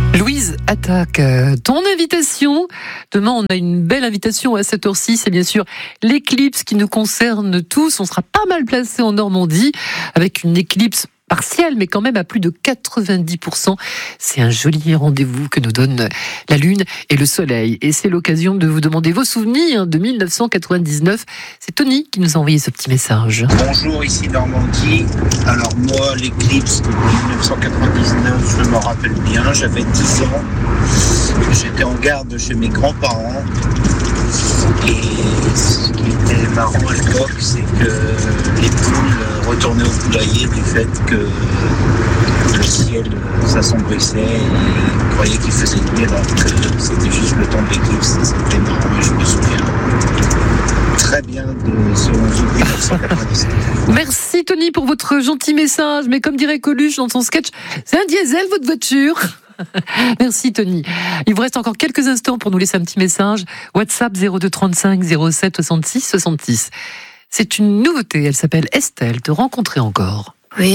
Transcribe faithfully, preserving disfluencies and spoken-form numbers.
Louise attaque. Ton invitation. Demain, on a une belle invitation à cette heure-ci. C'est bien sûr l'éclipse qui nous concerne tous. On sera pas mal placé en Normandie avec une éclipse partielle, mais quand même à plus de quatre-vingt-dix pour cent. C'est un joli rendez-vous que nous donne la Lune et le Soleil. Et c'est l'occasion de vous demander vos souvenirs de mille neuf cent quatre-vingt-dix-neuf. C'est Tony qui nous a envoyé ce petit message. Bonjour, ici Normandie. Alors moi, l'éclipse de mille neuf cent quatre-vingt-dix-neuf, je m'en rappelle bien. J'avais dix ans. J'étais en garde chez mes grands-parents. Et ce qui était marrant à l'époque, c'est que les poules retournaient au poulailler du fait que le ciel s'assombrissait et ils croyaient qu'il faisait nuit alors que c'était juste le temps de l'éclipse. C'était marrant et je me souviens très bien de ce onze août mille neuf cent quatre-vingt-dix-neuf. Merci Tony pour votre gentil message. Mais comme dirait Coluche dans son sketch, c'est un diesel votre voiture. Merci Tony. Il vous reste encore quelques instants pour nous laisser un petit message. WhatsApp zéro deux trente-cinq zéro sept soixante-six soixante-six. C'est une nouveauté, elle s'appelle Estelle, te rencontrer encore.